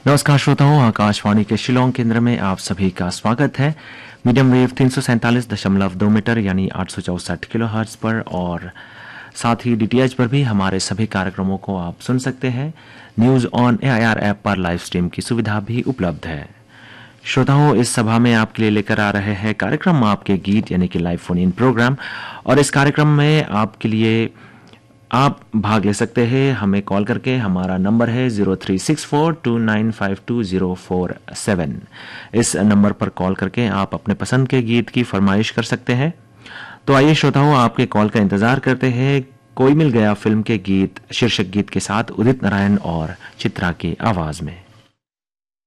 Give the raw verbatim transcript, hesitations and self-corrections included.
नमस्कार श्रोताओं, आकाशवाणी के शिलोंग केंद्र में आप सभी का स्वागत है। मीडियम वेव तीन सौ सैंतालीस दशमलव दो मीटर यानी आठ सौ चौसठ किलो हर्ट्ज पर और साथ ही डीटीएच पर भी हमारे सभी कार्यक्रमों को आप सुन सकते हैं। न्यूज ऑन एआईआर ऐप पर लाइव स्ट्रीम की सुविधा भी उपलब्ध है। श्रोताओं, इस सभा में आपके लिए लेकर आ रहे हैं कार्यक्रम आपके गीत यानी कि लाइव फोन इन प्रोग्राम, और इस कार्यक्रम में आपके लिए आप भाग ले सकते हैं हमें कॉल करके। हमारा नंबर है zero three six four to nine five to zero four seven. इस नंबर पर कॉल करके आप अपने पसंद के गीत की फरमाइश कर सकते हैं। तो आइए श्रोताओं, आपके कॉल का इंतजार करते हैं। कोई मिल गया फिल्म के गीत शीर्षक गीत के साथ उदित नारायण और चित्रा की आवाज में।